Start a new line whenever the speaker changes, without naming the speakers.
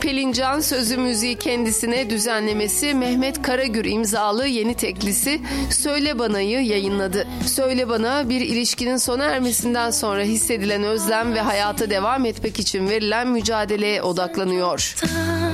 Pelin Can sözü müziği kendisine, düzenlemesi Mehmet Karagür imzalı yeni teklisi Söyle Bana'yı yayınladı. Söyle Bana bir ilişkinin sona ermesinden sonra hissedilen özlem ve hayata devam etmek için verilen mücadeleye odaklanıyor.